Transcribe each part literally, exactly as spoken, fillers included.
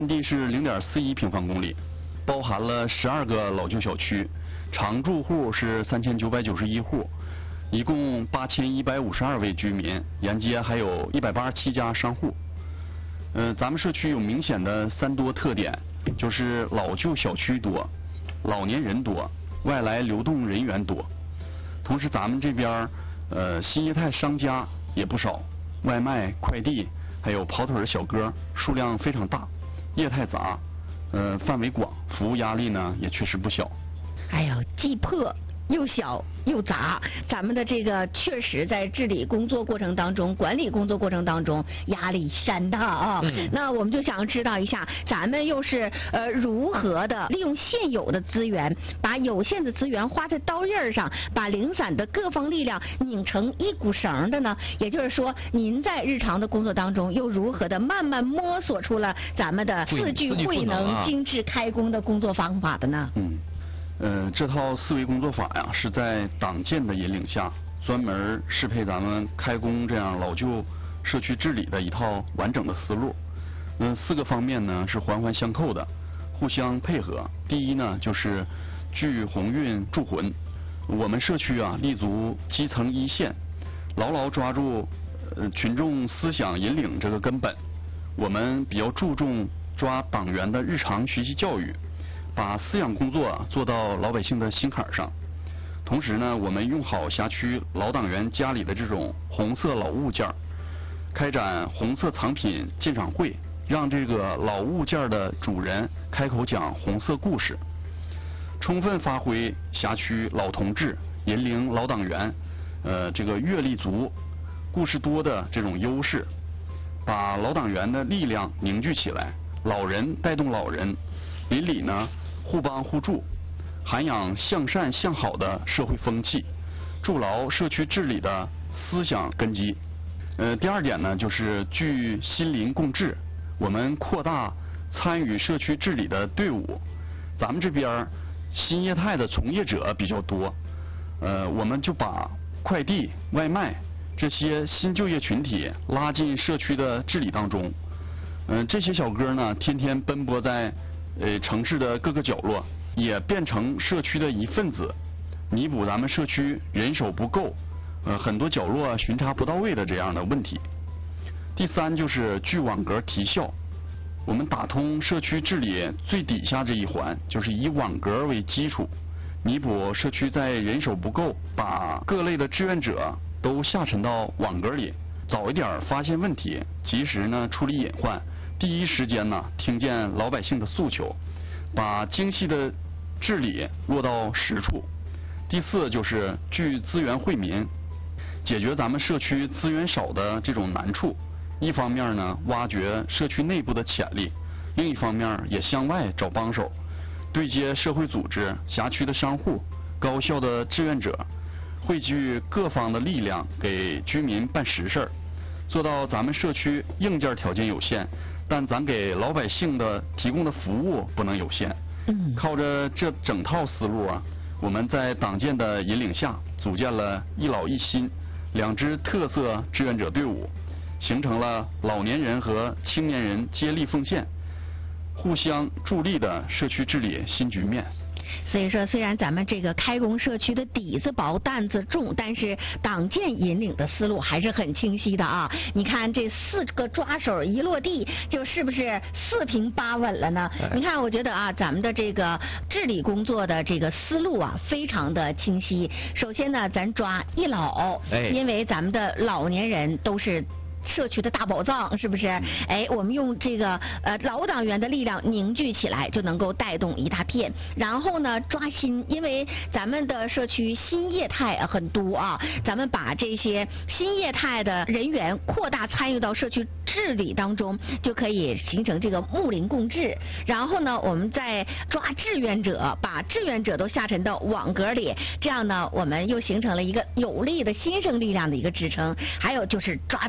地是零点四一平方公里，包含了十二个老旧小区，常住户是三千九百九十一户，一共八千一百五十二位居民，沿街还有一百八十七家商户。呃，咱们社区有明显的三多特点，就是老旧小区多，老年人多，外来流动人员多。同时，咱们这边呃新业态商家也不少，外卖、快递还有跑腿的小哥数量非常大。业态杂，呃，范围广，服务压力呢也确实不小。 哎呦，既破又小又杂，咱们的这个确实在治理工作过程当中、管理工作过程当中压力山大啊。嗯、那我们就想知道一下，咱们又是呃如何的利用现有的资源，把有限的资源花在刀刃上，把零散的各方力量拧成一股绳的呢？也就是说，您在日常的工作当中又如何的慢慢摸索出了咱们的四句慧能、精致开工的工作方法的呢？ 嗯。呃，这套思维工作法呀，是在党建的引领下，专门适配咱们开工这样老旧社区治理的一套完整的思路。嗯，四个方面呢是环环相扣的，互相配合。第一呢，就是聚鸿运铸魂。我们社区啊，立足基层一线，牢牢抓住呃群众思想引领这个根本。我们比较注重抓党员的日常学习教育。把饲养工作做到老百姓的心坎上，同时呢，我们用好辖区老党员家里的这种红色老物件，开展红色藏品鉴赏会，让这个老物件的主人开口讲红色故事，充分发挥辖区老同志引领老党员，呃，这个阅历足、故事多的这种优势，把老党员的力量凝聚起来，老人带动老人，邻里呢互帮互助，涵养向善向好的社会风气，筑牢社区治理的思想根基。呃，第二点呢，就是聚心邻共治，我们扩大参与社区治理的队伍。咱们这边新业态的从业者比较多，呃，我们就把快递、外卖这些新就业群体拉进社区的治理当中。嗯、呃，这些小哥呢，天天奔波在呃，城市的各个角落，也变成社区的一份子，弥补咱们社区人手不够，呃，很多角落巡查不到位的这样的问题。第三就是聚网格提效，我们打通社区治理最底下这一环，就是以网格为基础，弥补社区在人手不够，把各类的志愿者都下沉到网格里，早一点发现问题，及时呢处理隐患。第一时间呢，听见老百姓的诉求，把精细的治理落到实处。第四就是聚资源惠民，解决咱们社区资源少的这种难处。一方面呢，挖掘社区内部的潜力；另一方面也向外找帮手，对接社会组织、辖区的商户、高校的志愿者，汇聚各方的力量，给居民办实事儿，做到咱们社区硬件条件有限，但咱给老百姓的提供的服务不能有限。嗯，靠着这整套思路啊，我们在党建的引领下，组建了一老一新两支特色志愿者队伍，形成了老年人和青年人接力奉献、互相助力的社区治理新局面。 所以说，虽然咱们这个开工社区的底子薄、担子重，但是党建引领的思路还是很清晰的啊！你看这四个抓手一落地，就是不是四平八稳了呢？哎、你看，我觉得啊，咱们的这个治理工作的这个思路啊，非常的清晰。首先呢，咱抓一老，哎、因为咱们的老年人都是社区的大宝藏，是不是？哎，我们用这个呃老党员的力量凝聚起来，就能够带动一大片。然后呢，抓新，因为咱们的社区新业态很多啊，咱们把这些新业态的人员扩大参与到社区治理当中，就可以形成这个睦邻共治。然后呢，我们再抓志愿者，把志愿者都下沉到网格里，这样呢，我们又形成了一个有力的新生力量的一个支撑。还有就是抓资源。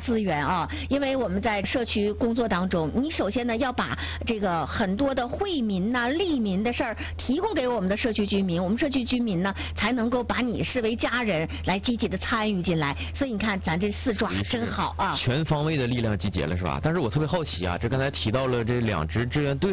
人啊，因为我们在社区工作当中，你首先呢要把这个很多的惠民呐、利民的事儿提供给我们的社区居民，我们社区居民呢才能够把你视为家人，来积极的参与进来。所以你看，咱这四抓真好啊， 全方位的力量集结了是吧？但是我特别好奇啊，这刚才提到了这两支志愿队。